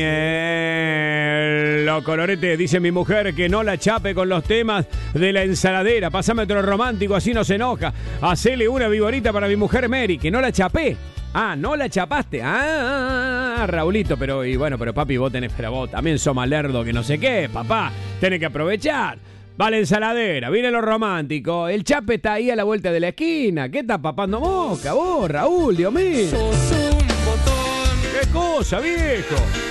Los coloretes, dice mi mujer que no la chape con los temas de la ensaladera. Pásame otro romántico, así no se enoja. Hacele una viborita para mi mujer Mary, que no la chapé. Ah, no la chapaste. Raulito, pero papi, vos también sos más lerdo que no sé qué, papá. Tenés que aprovechar. Va la ensaladera, viene lo romántico. El chape está ahí a la vuelta de la esquina. ¿Qué estás papando mosca vos, Raúl? Dios mío. Sos un botón. ¿Qué cosa, viejo?